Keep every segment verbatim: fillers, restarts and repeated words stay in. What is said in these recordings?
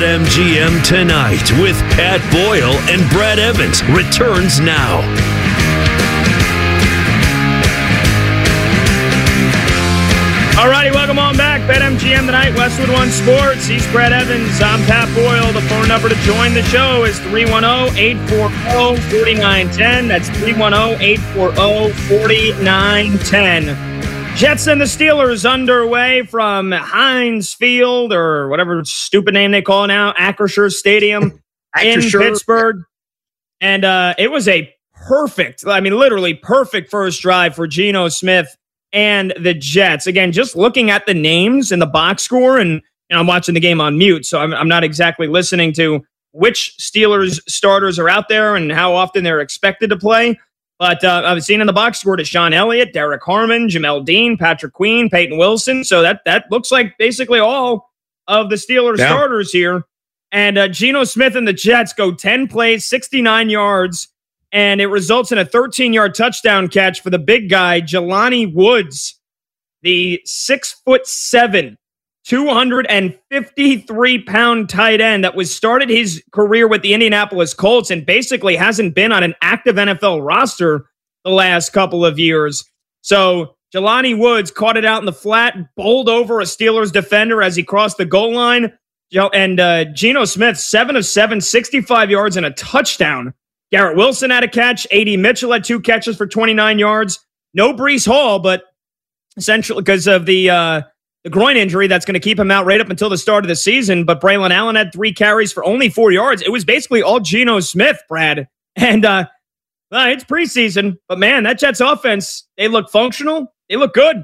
BetMGM Tonight with Pat Boyle and Brad Evans returns now. All righty, welcome on back. BetMGM Tonight, Westwood One Sports. He's Brad Evans. I'm Pat Boyle. The phone number to join the show is three one zero, eight four zero, four nine one zero. That's three one zero, eight four zero, four nine one zero. Jets and the Steelers underway from Heinz Field, or whatever stupid name they call it now, Acrisure Stadium in Pittsburgh. And uh, it was a perfect, I mean, literally perfect first drive for Geno Smith and the Jets. Again, just looking at the names in the box score, and, and I'm watching the game on mute, so I'm, I'm not exactly listening to which Steelers starters are out there and how often they're expected to play. But uh, I've seen in the box score to Sean Elliott, Derek Harmon, Jamel Dean, Patrick Queen, Peyton Wilson. So that that looks like basically all of the Steelers yeah. starters here. And uh, Geno Smith and the Jets go ten plays, sixty-nine yards, and it results in a thirteen-yard touchdown catch for the big guy, Jelani Woods, the six foot seven, two hundred fifty-three pound tight end that was started his career with the Indianapolis Colts and basically hasn't been on an active N F L roster the last couple of years. So Jelani Woods caught it out in the flat, bowled over a Steelers defender as he crossed the goal line. And uh, Geno Smith, seven of seven, sixty-five yards and a touchdown. Garrett Wilson had a catch. A D Mitchell had two catches for twenty-nine yards. No Breece Hall, but essentially because of the uh, the groin injury that's going to keep him out right up until the start of the season. But Braylon Allen had three carries for only four yards. It was basically all Geno Smith, Brad. And uh, uh, it's preseason, but man, that Jets offense, they look functional. They look good.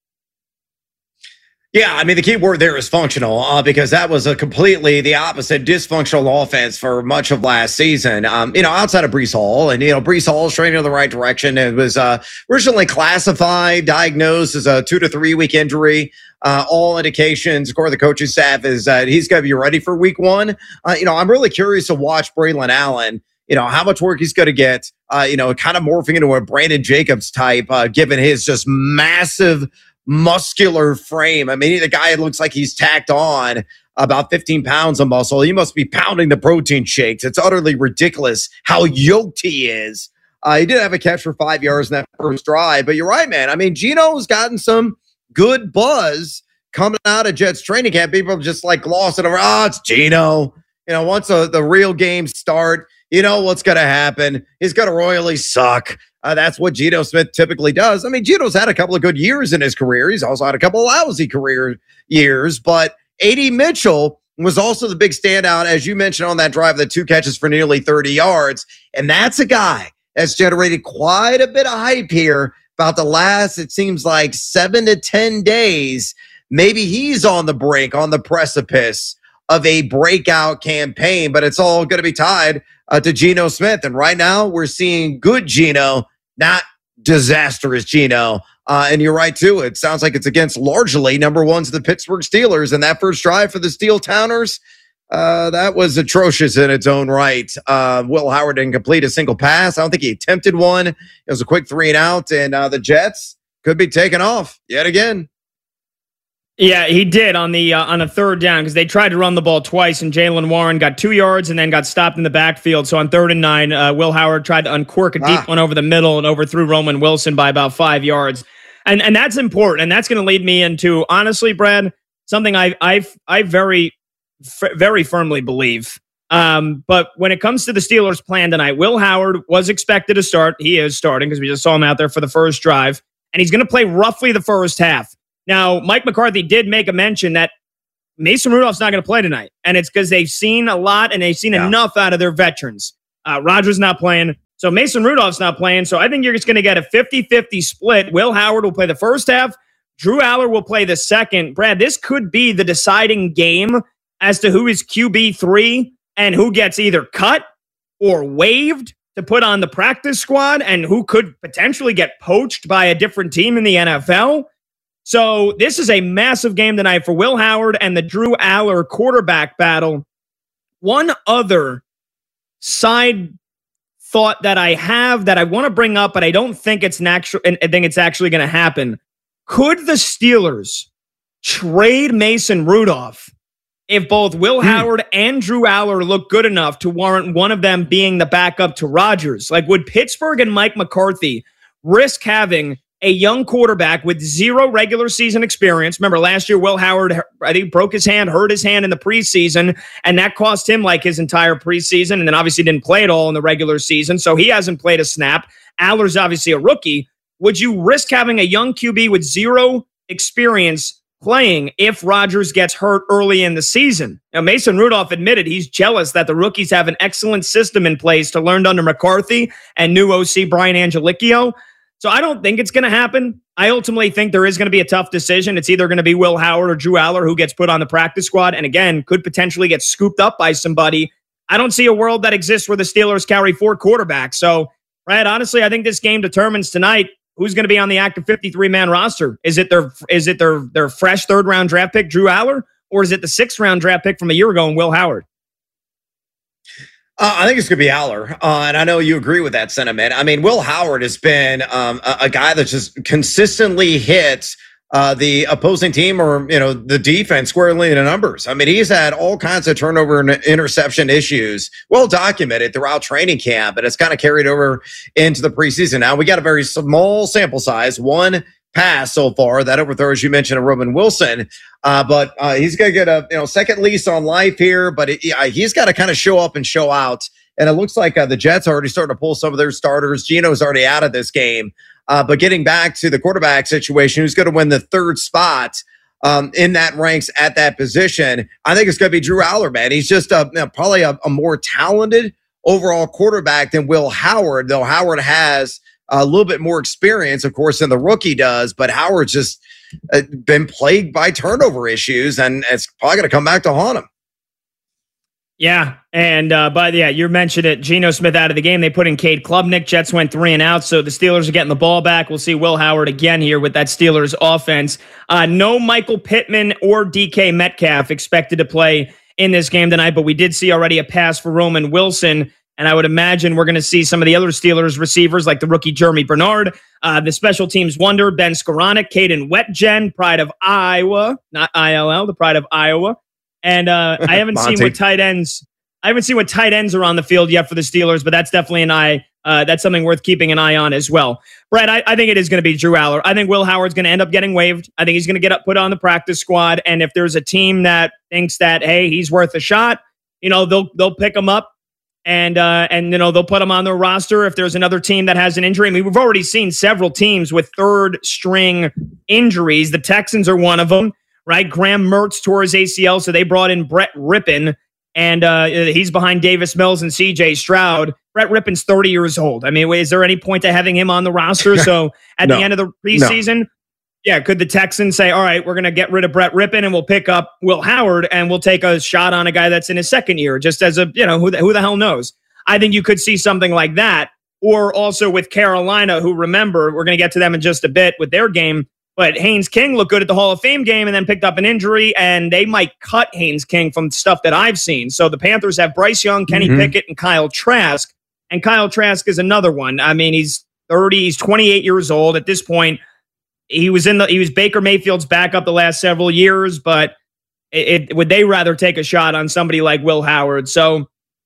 Yeah, I mean, the key word there is functional uh, because that was a completely the opposite dysfunctional offense for much of last season. Um, you know, outside of Breece Hall, and, you know, Breece Hall is trending in the right direction. It was uh, originally classified, diagnosed as a two to three week injury. Uh, all indications, according to the coaching staff, is that he's going to be ready for week one. Uh, you know, I'm really curious to watch Braylon Allen, you know, how much work he's going to get, uh, you know, kind of morphing into a Brandon Jacobs type, uh, given his just massive muscular frame. I mean, the guy looks like he's tacked on about fifteen pounds of muscle. He must be pounding the protein shakes. It's utterly ridiculous how yoked he is. Uh, he did have a catch for five yards in that first drive, but you're right, man. I mean, Geno's gotten some good buzz coming out of Jets training camp. People just like glossing over, oh, it's Geno. You know, once uh, the real games start, you know what's going to happen. He's going to royally suck. Uh, that's what Geno Smith typically does. I mean, Geno's had a couple of good years in his career. He's also had a couple of lousy career years. But A D Mitchell was also the big standout, as you mentioned, on that drive, the two catches for nearly thirty yards. And that's a guy that's generated quite a bit of hype here about the last, it seems like, seven to ten days. Maybe he's on the brink, on the precipice of a breakout campaign, but it's all going to be tied uh, to Geno Smith. And right now we're seeing good Geno, not disastrous Geno. Uh, and you're right, too. It sounds like it's against largely number ones, the Pittsburgh Steelers. And that first drive for the Steel Towners, uh, that was atrocious in its own right. Uh, Will Howard didn't complete a single pass. I don't think he attempted one. It was a quick three and out. And uh, the Jets could be taken off yet again. Yeah, he did on the uh, on a third down because they tried to run the ball twice, and Jaylen Warren got two yards and then got stopped in the backfield. So on third and nine, uh, Will Howard tried to uncork a deep ah. one over the middle and overthrew Roman Wilson by about five yards. And and that's important, and that's going to lead me into, honestly, Brad, something I I I very very firmly believe. Um, but when it comes to the Steelers' plan tonight, Will Howard was expected to start. He is starting because we just saw him out there for the first drive, and he's going to play roughly the first half. Now, Mike McCarthy did make a mention that Mason Rudolph's not going to play tonight, and it's because they've seen a lot and they've seen yeah. enough out of their veterans. Uh, Rodgers not playing, so Mason Rudolph's not playing, so I think you're just going to get a fifty-fifty split. Will Howard will play the first half. Drew Aller will play the second. Brad, this could be the deciding game as to who is Q B three and who gets either cut or waived to put on the practice squad and who could potentially get poached by a different team in the N F L. So this is a massive game tonight for Will Howard and the Drew Aller quarterback battle. One other side thought that I have that I want to bring up, but I don't think it's natural. I think it's actually going to happen. Could the Steelers trade Mason Rudolph if both Will Howard and Drew Aller look good enough to warrant one of them being the backup to Rodgers. Like, would Pittsburgh and Mike McCarthy risk having a young quarterback with zero regular season experience? Remember, last year, Will Howard, I think, broke his hand, hurt his hand in the preseason, and that cost him like his entire preseason, and then obviously didn't play at all in the regular season, so he hasn't played a snap. Aller's obviously a rookie. Would you risk having a young Q B with zero experience playing if Rodgers gets hurt early in the season? Now, Mason Rudolph admitted he's jealous that the rookies have an excellent system in place to learn under McCarthy and new O C Brian Angelicchio. So I don't think it's going to happen. I ultimately think there is going to be a tough decision. It's either going to be Will Howard or Drew Aller who gets put on the practice squad, and again, could potentially get scooped up by somebody. I don't see a world that exists where the Steelers carry four quarterbacks. So, Brad, honestly, I think this game determines tonight who's going to be on the active fifty-three man roster. Is it their is it their their fresh third round draft pick, Drew Aller, or is it the sixth round draft pick from a year ago and Will Howard? Uh, I think it's going to be Aller, uh, and I know you agree with that sentiment. I mean, Will Howard has been um, a, a guy that just consistently hits uh, the opposing team or, you know, the defense squarely in the numbers. I mean, he's had all kinds of turnover and interception issues, well documented throughout training camp, and it's kind of carried over into the preseason. Now, we got a very small sample size, one pass so far that overthrow, as you mentioned, a Roman Wilson. Uh, but uh, he's going to get a you know second lease on life here, but it, uh, he's got to kind of show up and show out. And it looks like uh, the Jets are already starting to pull some of their starters. Geno's already out of this game. Uh, but getting back to the quarterback situation, who's going to win the third spot um, in that ranks at that position? I think it's going to be Drew Aller, man. He's just a, you know, probably a, a more talented overall quarterback than Will Howard, though Howard has a little bit more experience, of course, than the rookie does. But Howard's just uh, been plagued by turnover issues, and it's probably going to come back to haunt him. Yeah, and uh, but yeah, you mentioned it. Geno Smith out of the game. They put in Cade Klubnik. Jets went three and out, so the Steelers are getting the ball back. We'll see Will Howard again here with that Steelers offense. Uh, no Michael Pittman or D K Metcalf expected to play in this game tonight, but we did see already a pass for Roman Wilson, and I would imagine we're going to see some of the other Steelers receivers like the rookie Jeremy Bernard, uh, the special teams wonder Ben Skoranek, Caden Wetjen, pride of Iowa, not I L L, the pride of Iowa. And uh, I haven't seen what tight ends. I haven't seen what tight ends are on the field yet for the Steelers, but that's definitely an eye. Uh, that's something worth keeping an eye on as well. Brad, I, I think it is going to be Drew Aller. I think Will Howard's going to end up getting waived. I think he's going to get up, put on the practice squad. And if there's a team that thinks that, hey, he's worth a shot, you know, they'll they'll pick him up and uh, and you know they'll put him on their roster. If there's another team that has an injury, I mean, we've already seen several teams with third string injuries. The Texans are one of them. Right, Graham Mertz tore his A C L, so they brought in Brett Rippon, and uh, he's behind Davis Mills and C J Stroud. Brett Rippon's thirty years old. I mean, is there any point to having him on the roster? So at no, the end of the preseason, no. yeah, could the Texans say, all right, we're going to get rid of Brett Rippon and we'll pick up Will Howard and we'll take a shot on a guy that's in his second year, just as a, you know, who the, who the hell knows? I think you could see something like that. Or also with Carolina, who, remember, we're going to get to them in just a bit with their game, but Haynes King looked good at the Hall of Fame game and then picked up an injury, and they might cut Haynes King from stuff that I've seen. So the Panthers have Bryce Young, Kenny mm-hmm. Pickett, and Kyle Trask. And Kyle Trask is another one. I mean, he's thirty, he's twenty-eight years old at this point. He was in the he was Baker Mayfield's backup the last several years, but it, it would they rather take a shot on somebody like Will Howard? So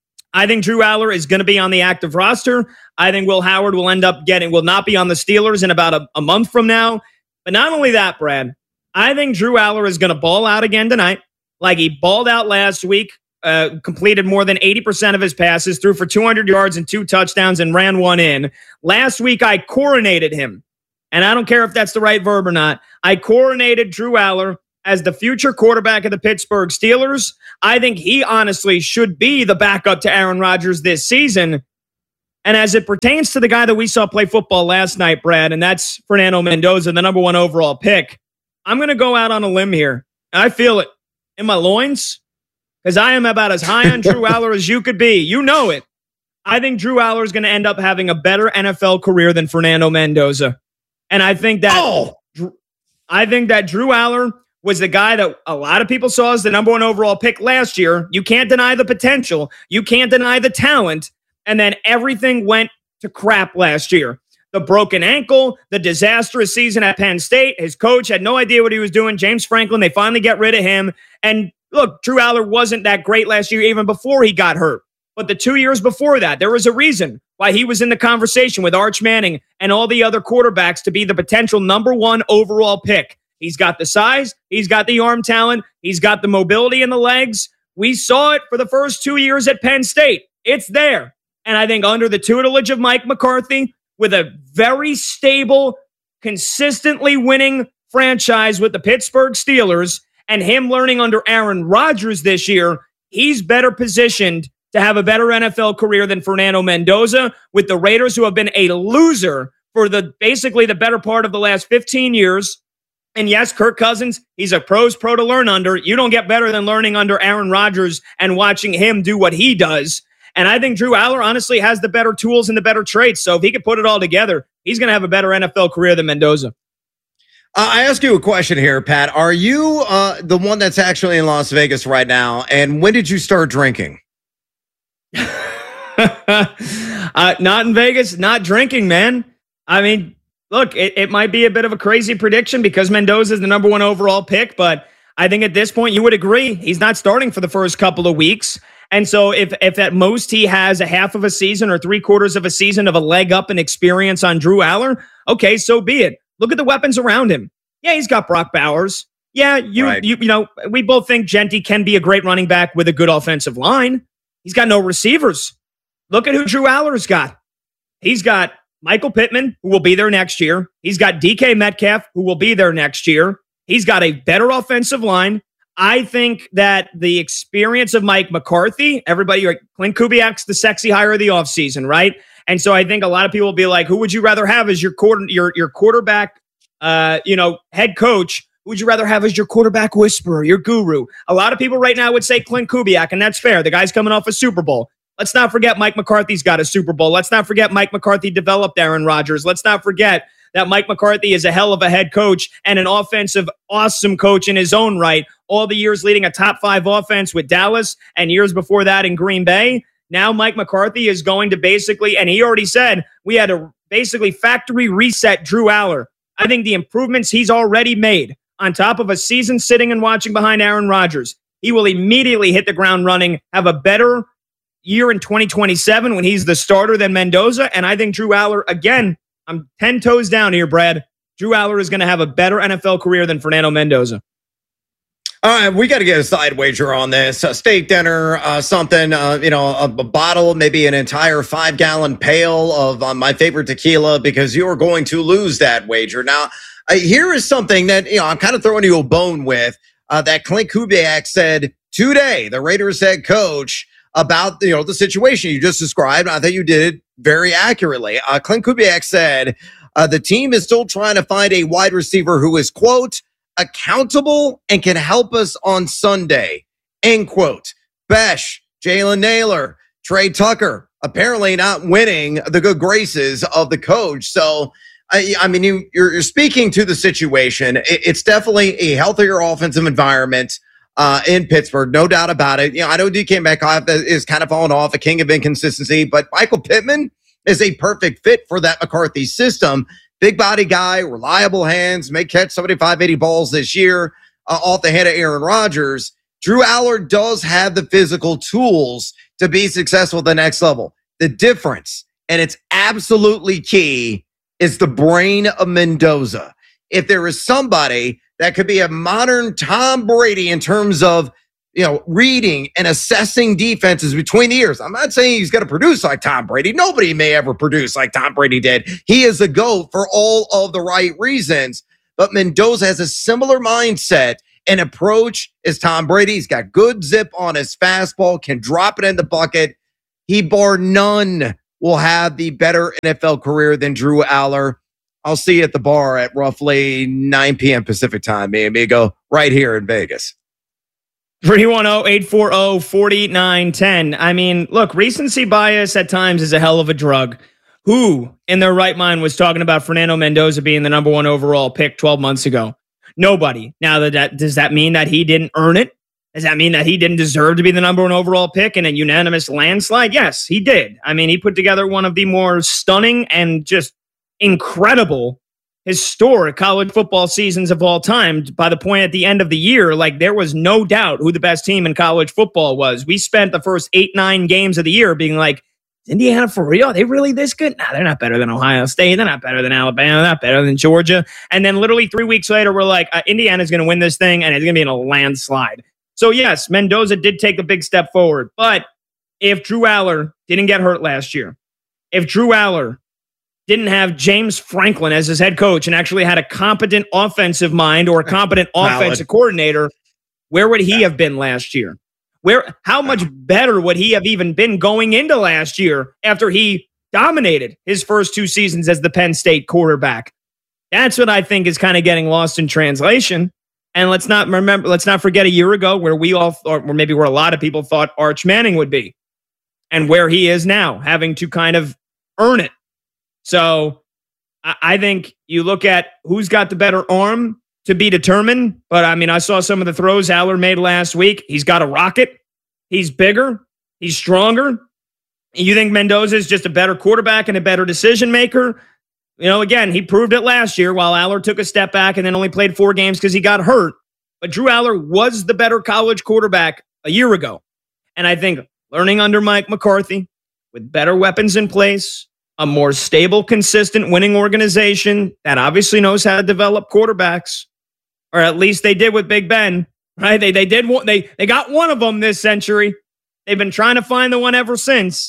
I think Drew Aller is going to be on the active roster. I think Will Howard will end up getting will not be on the Steelers in about a, a month from now. But not only that, Brad, I think Drew Aller is going to ball out again tonight, like he balled out last week, uh, completed more than eighty percent of his passes, threw for two hundred yards and two touchdowns, and ran one in. Last week, I coronated him, and I don't care if that's the right verb or not. I coronated Drew Aller as the future quarterback of the Pittsburgh Steelers. I think he honestly should be the backup to Aaron Rodgers this season. And as it pertains to the guy that we saw play football last night, Brad, and that's Fernando Mendoza, the number one overall pick, I'm going to go out on a limb here. I feel it in my loins because I am about as high on Drew Aller as you could be. You know it. I think Drew Aller is going to end up having a better N F L career than Fernando Mendoza. And I think that oh. I think that Drew Aller was the guy that a lot of people saw as the number one overall pick last year. You can't deny the potential. You can't deny the talent. And then everything went to crap last year. The broken ankle, the disastrous season at Penn State. His coach had no idea what he was doing. James Franklin, they finally get rid of him. And look, Drew Aller wasn't that great last year, even before he got hurt. But the two years before that, there was a reason why he was in the conversation with Arch Manning and all the other quarterbacks to be the potential number one overall pick. He's got the size. He's got the arm talent. He's got the mobility in the legs. We saw it for the first two years at Penn State. It's there. And I think under the tutelage of Mike McCarthy, with a very stable, consistently winning franchise with the Pittsburgh Steelers, and him learning under Aaron Rodgers this year, he's better positioned to have a better N F L career than Fernando Mendoza, with the Raiders, who have been a loser for the basically the better part of the last fifteen years. And yes, Kirk Cousins, he's a pro's pro to learn under. You don't get better than learning under Aaron Rodgers and watching him do what he does. And I think Drew Aller honestly has the better tools and the better traits. So if he could put it all together, he's going to have a better N F L career than Mendoza. Uh, I ask you a question here, Pat. Are you uh, the one that's actually in Las Vegas right now? And when did you start drinking? uh, not in Vegas, not drinking, man. I mean, look, it, it might be a bit of a crazy prediction because Mendoza is the number one overall pick, but I think at this point you would agree he's not starting for the first couple of weeks. And so if if at most he has a half of a season or three quarters of a season of a leg up in experience on Drew Aller, okay, so be it. Look at the weapons around him. Yeah, he's got Brock Bowers. Yeah, you right. you you know, we both think Genty can be a great running back with a good offensive line. He's got no receivers. Look at who Drew Aller's got. He's got Michael Pittman, who will be there next year. He's got D K Metcalf, who will be there next year. He's got a better offensive line. I think that the experience of Mike McCarthy, everybody, like Clint Kubiak's the sexy hire of the offseason, right? And so I think a lot of people will be like, who would you rather have as your quarter, your, your quarterback, uh, you know, head coach? Who would you rather have as your quarterback whisperer, your guru? A lot of people right now would say Clint Kubiak, and that's fair. The guy's coming off a Super Bowl. Let's not forget Mike McCarthy's got a Super Bowl. Let's not forget Mike McCarthy developed Aaron Rodgers. Let's not forget that Mike McCarthy is a hell of a head coach and an offensive awesome coach in his own right. All the years leading a top five offense with Dallas and years before that in Green Bay. Now Mike McCarthy is going to basically, and he already said, we had to basically factory reset Drew Aller. I think the improvements he's already made on top of a season sitting and watching behind Aaron Rodgers, he will immediately hit the ground running, have a better year in twenty twenty-seven when he's the starter than Mendoza. And I think Drew Aller, again, I'm ten toes down here, Brad. Drew Aller is going to have a better N F L career than Fernando Mendoza. All right, we got to get a side wager on this. A steak dinner, uh, something, uh, you know, a, a bottle, maybe an entire five-gallon pail of uh, my favorite tequila, because you are going to lose that wager. Now, uh, here is something that, you know, I'm kind of throwing you a bone with, uh, that Clint Kubiak said today, the Raiders head coach, about, you know, the situation you just described. I think you did it very accurately. Uh, Clint Kubiak said uh, the team is still trying to find a wide receiver who is, quote, accountable and can help us on Sunday, end quote. Besh, Jalen Naylor, Trey Tucker, apparently not winning the good graces of the coach. So, I, I mean, you, you're, you're speaking to the situation. It, it's definitely a healthier offensive environment uh, in Pittsburgh, no doubt about it. You know, I know D K Metcalf is kind of falling off, a king of inconsistency, but Michael Pittman is a perfect fit for that McCarthy system. Big body guy, reliable hands, may catch seventy-five, eighty balls this year uh, off the head of Aaron Rodgers. Drew Aller does have the physical tools to be successful at the next level. The difference, and it's absolutely key, is the brain of Mendoza. If there is somebody that could be a modern Tom Brady in terms of, you know, reading and assessing defenses between the ears. I'm not saying he's going to produce like Tom Brady. Nobody may ever produce like Tom Brady did. He is a GOAT for all of the right reasons. But Mendoza has a similar mindset and approach as Tom Brady. He's got good zip on his fastball, can drop it in the bucket. He, bar none, will have the better N F L career than Drew Aller. I'll see you at the bar at roughly nine p.m. Pacific time, me amigo, right here in Vegas. three one zero, eight four zero, four nine one zero. I mean, look, recency bias at times is a hell of a drug. Who in their right mind was talking about Fernando Mendoza being the number one overall pick twelve months ago? Nobody. Now, that, that does that mean that he didn't earn it? Does that mean that he didn't deserve to be the number one overall pick in a unanimous landslide? Yes, he did. I mean, he put together one of the more stunning and just incredible historic college football seasons of all time. By the point at the end of the year, like there was no doubt who the best team in college football was. We spent the first eight, nine games of the year being like, is Indiana for real? Are they really this good? No, they're not better than Ohio State. They're not better than Alabama. They're not better than Georgia. And then literally three weeks later, we're like, uh, Indiana's going to win this thing, and it's going to be in a landslide. So yes, Mendoza did take a big step forward. But if Drew Aller didn't get hurt last year, if Drew Aller didn't have James Franklin as his head coach and actually had a competent offensive mind or a competent offensive coordinator, where would he yeah. have been last year? Where, how much better would he have even been going into last year after he dominated his first two seasons as the Penn State quarterback? That's what I think is kind of getting lost in translation. And let's not remember, let's not forget a year ago where we all thought, or maybe where a lot of people thought Arch Manning would be, and where he is now, having to kind of earn it. So I think you look at who's got the better arm to be determined. But I mean, I saw some of the throws Aller made last week. He's got a rocket. He's bigger. He's stronger. You think Mendoza is just a better quarterback and a better decision maker? You know, again, he proved it last year while Aller took a step back and then only played four games because he got hurt. But Drew Aller was the better college quarterback a year ago. And I think learning under Mike McCarthy with better weapons in place, a more stable, consistent winning organization that obviously knows how to develop quarterbacks, or at least they did with Big Ben, right? They they did they they got one of them this century. They've been trying to find the one ever since.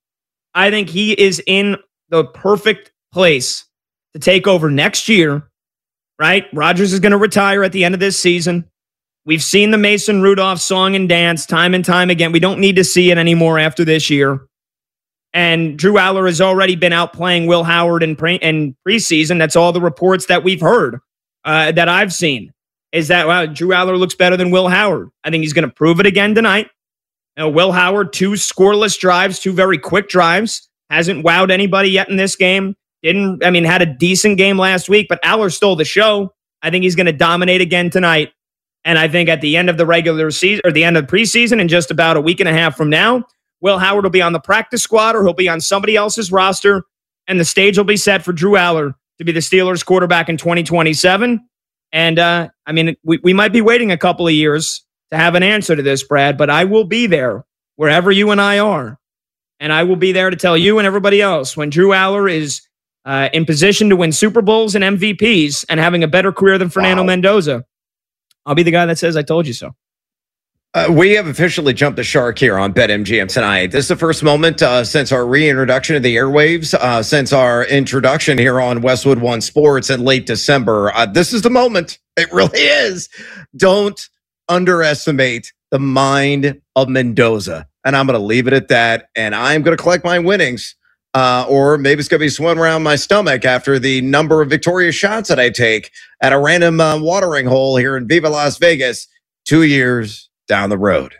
I think he is in the perfect place to take over next year, right? Rodgers is going to retire at the end of this season. We've seen the Mason Rudolph song and dance time and time again. We don't need to see it anymore after this year. And Drew Aller has already been out playing Will Howard in, pre- in preseason. That's all the reports that we've heard, uh, that I've seen, is that wow, Drew Aller looks better than Will Howard. I think he's going to prove it again tonight. You know, Will Howard, two scoreless drives, two very quick drives. Hasn't wowed anybody yet in this game. Didn't, I mean, had a decent game last week, but Aller stole the show. I think he's going to dominate again tonight. And I think at the end of the regular season, or the end of the preseason, in just about a week and a half from now, Will Howard will be on the practice squad or he'll be on somebody else's roster, and the stage will be set for Drew Aller to be the Steelers quarterback in twenty twenty-seven. And, uh, I mean, we, we might be waiting a couple of years to have an answer to this, Brad, but I will be there wherever you and I are. And I will be there to tell you and everybody else when Drew Aller is uh, in position to win Super Bowls and M V Ps and having a better career than Fernando wow. Mendoza. I'll be the guy that says I told you so. Uh, we have officially jumped the shark here on BetMGM tonight. This is the first moment uh, since our reintroduction of the airwaves, uh, since our introduction here on Westwood One Sports in late December. Uh, this is the moment. It really is. Don't underestimate the mind of Mendoza. And I'm going to leave it at that. And I'm going to collect my winnings. Uh, or maybe it's going to be swimming around my stomach after the number of victorious shots that I take at a random uh, watering hole here in Viva Las Vegas two years down the road.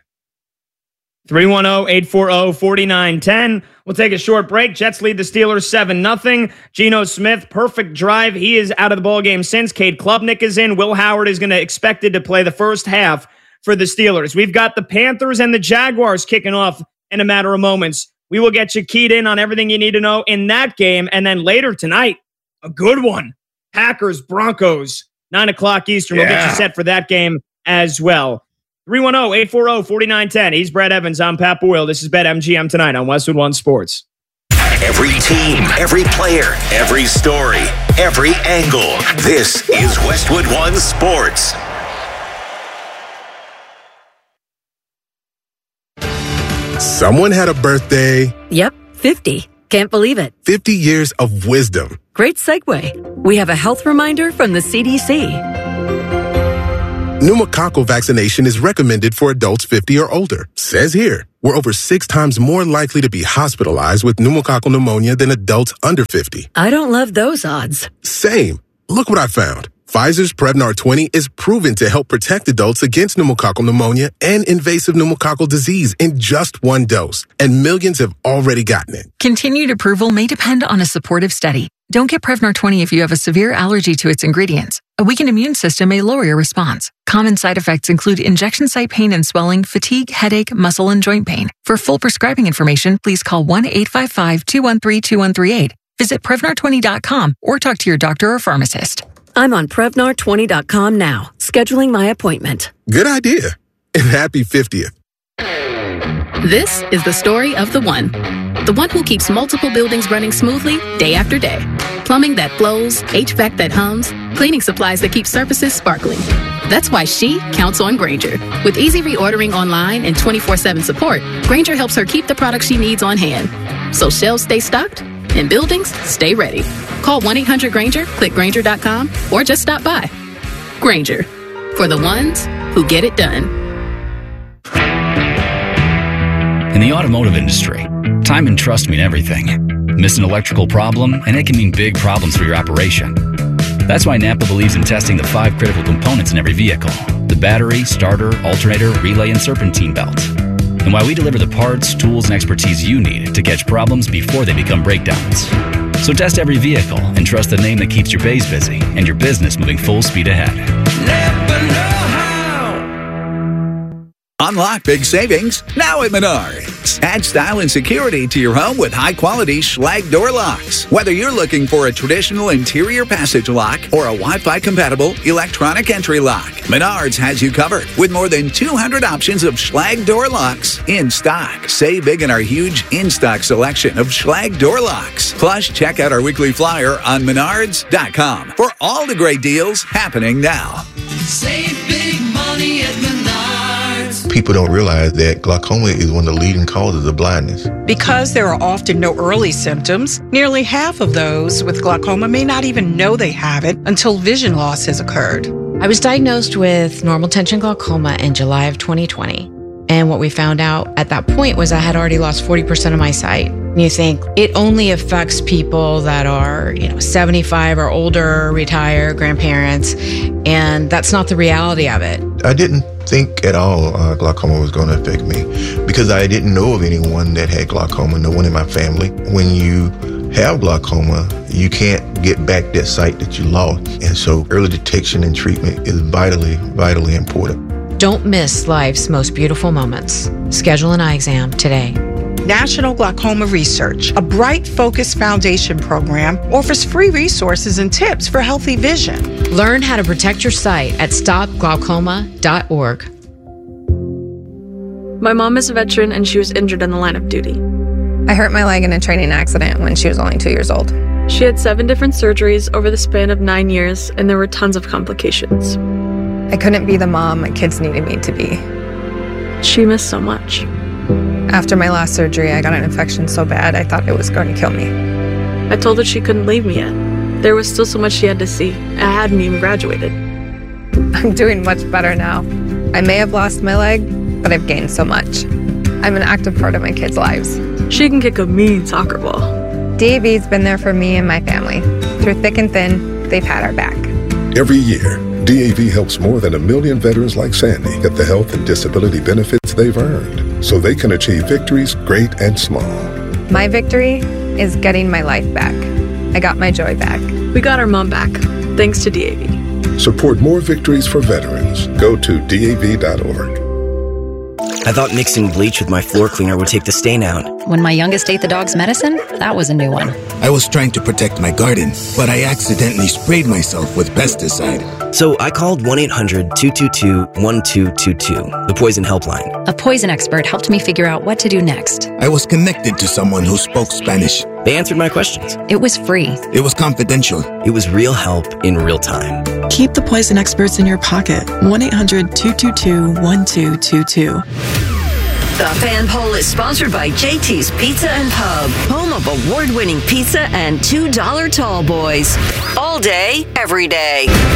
three one zero, eight four zero, four nine one zero. We'll take a short break. Jets lead the Steelers seven nothing. Geno Smith, perfect drive. He is out of the ballgame since. Cade Klubnik is in. Will Howard is going to expected to play the first half for the Steelers. We've got the Panthers and the Jaguars kicking off in a matter of moments. We will get you keyed in on everything you need to know in that game. And then later tonight, a good one. Packers, Broncos, nine o'clock Eastern. Yeah. We'll get you set for that game as well. three one zero, eight four zero, four nine one zero. He's Brad Evans. I'm Pat Boyle. This is BetMGM tonight on Westwood One Sports. Every team, every player, every story, every angle. This is Westwood One Sports. Someone had a birthday. Yep, fifty. Can't believe it. fifty years of wisdom. Great segue. We have a health reminder from the C D C. Pneumococcal vaccination is recommended for adults fifty or older. Says here, we're over six times more likely to be hospitalized with pneumococcal pneumonia than adults under fifty. I don't love those odds. Same. Look what I found. Pfizer's Prevnar twenty is proven to help protect adults against pneumococcal pneumonia and invasive pneumococcal disease in just one dose, and millions have already gotten it. Continued approval may depend on a supportive study. Don't get Prevnar twenty if you have a severe allergy to its ingredients. A weakened immune system may lower your response. Common side effects include injection site pain and swelling, fatigue, headache, muscle, and joint pain. For full prescribing information, please call one eight five five, two one three, two one three eight Visit Prevnar twenty dot com or talk to your doctor or pharmacist. I'm on Prevnar twenty dot com now, scheduling my appointment. Good idea. And happy fiftieth. This is the story of the one. The one who keeps multiple buildings running smoothly day after day. Plumbing that flows, H V A C that hums, cleaning supplies that keep surfaces sparkling. That's why she counts on Grainger. With easy reordering online and twenty-four seven support, Grainger helps her keep the products she needs on hand. So shelves stay stocked and buildings stay ready. Call one eight hundred Grainger, click Grainger dot com, or just stop by. Grainger, for the ones who get it done. In the automotive industry, time and trust mean everything. Miss an electrical problem, and it can mean big problems for your operation. That's why Napa believes in testing the five critical components in every vehicle: the battery, starter, alternator, relay, and serpentine belt. And why we deliver the parts, tools, and expertise you need to catch problems before they become breakdowns. So test every vehicle and trust the name that keeps your bays busy and your business moving full speed ahead. Napa know-how. Unlock big savings now at Menards. Add style and security to your home with high-quality Schlage door locks. Whether you're looking for a traditional interior passage lock or a Wi-Fi compatible electronic entry lock, Menards has you covered with more than two hundred options of Schlage door locks in stock. Save big in our huge in-stock selection of Schlage door locks. Plus, check out our weekly flyer on Menards dot com for all the great deals happening now. Save big money at Menards. People don't realize that glaucoma is one of the leading causes of blindness. Because there are often no early symptoms, nearly half of those with glaucoma may not even know they have it until vision loss has occurred. I was diagnosed with normal tension glaucoma in July of twenty twenty. And what we found out at that point was I had already lost forty percent of my sight. And you think it only affects people that are, you know, seventy-five or older, retired, grandparents, and that's not the reality of it. I didn't think at all uh, glaucoma was going to affect me because I didn't know of anyone that had glaucoma, no one in my family. When you have glaucoma, you can't get back that sight that you lost. And so early detection and treatment is vitally, vitally important. Don't miss life's most beautiful moments. Schedule an eye exam today. National Glaucoma Research, a bright, focused foundation program, offers free resources and tips for healthy vision. Learn how to protect your sight at stop glaucoma dot org. My mom is a veteran and she was injured in the line of duty. I hurt my leg in a training accident when she was only two years old. She had seven different surgeries over the span of nine years, and there were tons of complications. I couldn't be the mom my kids needed me to be. She missed so much. After my last surgery, I got an infection so bad I thought it was going to kill me. I told her she couldn't leave me yet. There was still so much she had to see. I hadn't even graduated. I'm doing much better now. I may have lost my leg, but I've gained so much. I'm an active part of my kids' lives. She can kick a mean soccer ball. D A V's been there for me and my family. Through thick and thin, they've had our back. Every year, D A V helps more than a million veterans like Sandy get the health and disability benefits they've earned so they can achieve victories great and small. My victory is getting my life back. I got my joy back. We got our mom back, thanks to D A V. Support more victories for veterans. Go to D A V dot org. I thought mixing bleach with my floor cleaner would take the stain out. When my youngest ate the dog's medicine, that was a new one. I was trying to protect my garden, but I accidentally sprayed myself with pesticide. So I called one eight hundred two two two one two two two, the poison helpline. A poison expert helped me figure out what to do next. I was connected to someone who spoke Spanish. They answered my questions. It was free. It was confidential. It was real help in real time. Keep the poison experts in your pocket. one eight hundred two two two one two two two. The Fan Poll is sponsored by J T's Pizza and Pub, home of award-winning pizza and two dollar tall boys. All day, every day.